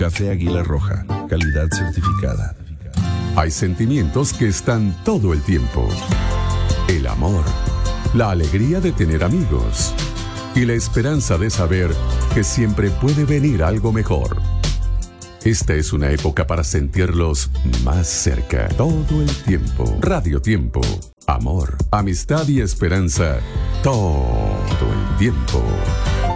Café Águila Roja, calidad certificada. Hay sentimientos que están todo el tiempo. El amor, la alegría de tener amigos y la esperanza de saber que siempre puede venir algo mejor. Esta es una época para sentirlos más cerca, todo el tiempo. Radio Tiempo, amor, amistad y esperanza, todo el tiempo.